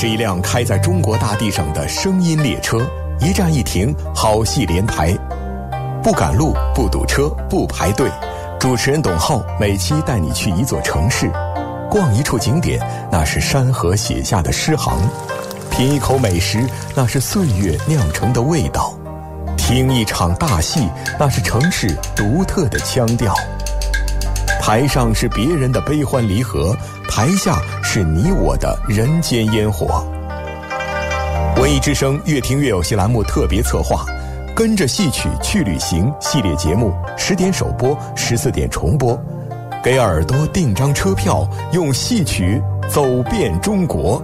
是一辆开在中国大地上的声音列车，一站一停，好戏连台。不赶路，不堵车，不排队。主持人董浩每期带你去一座城市，逛一处景点，那是山河写下的诗行；品一口美食，那是岁月酿成的味道；听一场大戏，那是城市独特的腔调。台上是别人的悲欢离合，台下是你我的人间烟火。文艺之声越听越有戏栏目特别策划，跟着戏曲去旅行系列节目，10点首播，14点重播，给耳朵订张车票，用戏曲走遍中国。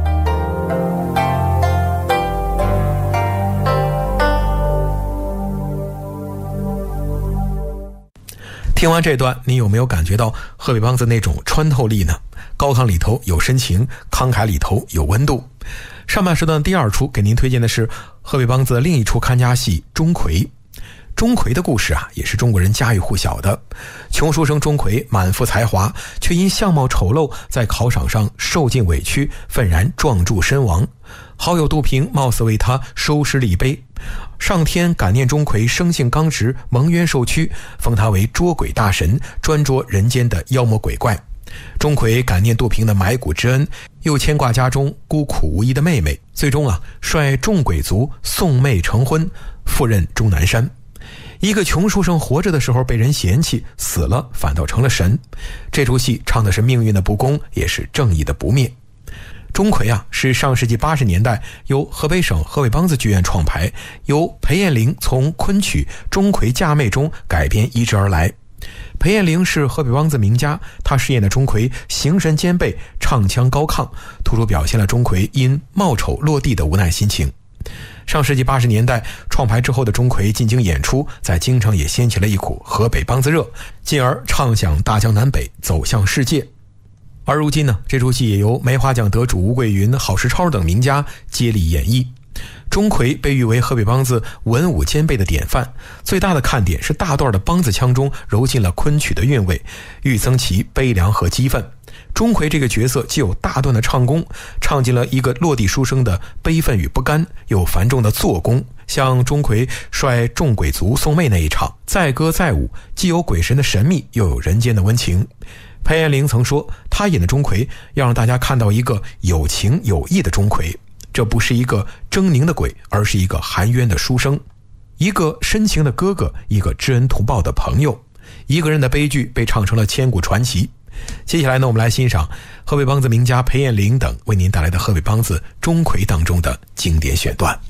听完这段，你有没有感觉到河北梆子那种穿透力呢？高亢里头有深情，慷慨里头有温度。上半时段第二出给您推荐的是河北梆子的另一出看家戏钟馗。钟馗的故事也是中国人家喻户晓的。穷书生钟馗满腹才华，却因相貌丑陋，在考场上受尽委屈，愤然撞柱身亡。好友杜平冒死为他收尸立碑。上天感念钟馗生性刚直，蒙冤受屈，封他为捉鬼大神，专捉人间的妖魔鬼怪。钟馗感念杜平的埋骨之恩，又牵挂家中孤苦无依的妹妹，最终率众鬼族送妹成婚，赴任终南山。一个穷书生活着的时候被人嫌弃，死了反倒成了神。这出戏唱的是命运的不公，也是正义的不灭。钟馗是上世纪80年代由河北省河北梆子剧院创排，由裴艳玲从昆曲《钟馗嫁妹》中改编移植而来。裴艳玲是河北梆子名家，她饰演的钟馗形神兼备，唱腔高亢，突出表现了钟馗因貌丑落地的无奈心情。上世纪80年代创排之后的钟馗进京演出，在京城也掀起了一股河北梆子热，进而唱响大江南北，走向世界。而如今呢，这出戏也由梅花奖得主吴桂云、郝世超等名家接力演绎。钟馗被誉为河北梆子文武兼备的典范，最大的看点是大段的梆子腔中揉进了昆曲的韵味，愈增其悲凉和激愤。钟馗这个角色既有大段的唱功，唱进了一个落地书生的悲愤与不甘，又繁重的做工。像钟馗率众鬼族送妹那一场，载歌载舞，既有鬼神的神秘，又有人间的温情。裴艳玲曾说，她演的钟馗要让大家看到一个有情有义的钟馗，这不是一个狰狞的鬼，而是一个含冤的书生，一个深情的哥哥，一个知恩图报的朋友。一个人的悲剧被唱成了千古传奇。接下来呢，我们来欣赏河北梆子名家裴艳玲等为您带来的河北梆子钟馗当中的经典选段。